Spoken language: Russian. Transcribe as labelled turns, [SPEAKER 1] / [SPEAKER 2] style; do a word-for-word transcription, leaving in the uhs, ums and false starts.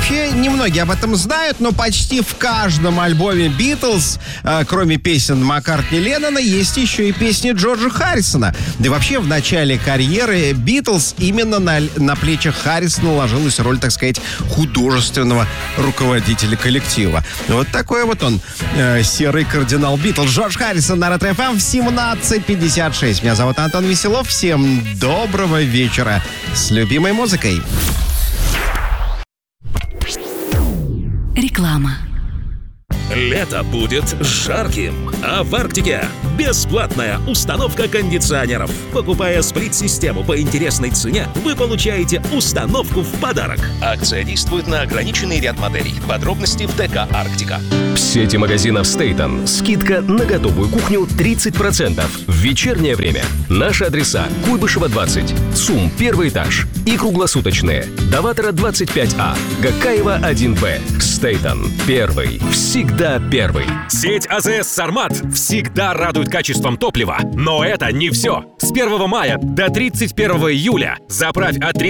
[SPEAKER 1] Вообще, немногие об этом знают, но почти в каждом альбоме Битлз, э, кроме песен Маккартни и Леннона, есть еще и песни Джорджа Харрисона. Да и вообще, в начале карьеры Битлз именно на, на плечах Харрисона ложилась роль, так сказать, художественного руководителя коллектива. Вот такой вот он, э, серый кардинал Битлз. Джордж Харрисон на Ретро эф эм в семнадцать пятьдесят шесть. Меня зовут Антон Веселов. Всем доброго вечера с любимой музыкой.
[SPEAKER 2] Реклама.
[SPEAKER 3] Лето будет жарким, а в Арктике бесплатная установка кондиционеров. Покупая сплит-систему по интересной цене, вы получаете установку в подарок. Акция действует на ограниченный ряд моделей. Подробности в ДК «Арктика».
[SPEAKER 4] В сети магазинов Стейтон скидка на готовую кухню тридцать процентов в вечернее время. Наши адреса: Куйбышева двадцать, ЦУМ первый этаж и круглосуточные. Даватора двадцать пять А, Гакаева один Б. Стейтон первый, всегда первый.
[SPEAKER 5] Сеть АЗС «Сармат» всегда радует качеством топлива. Но это не все. С первого мая до тридцать первого июля заправь от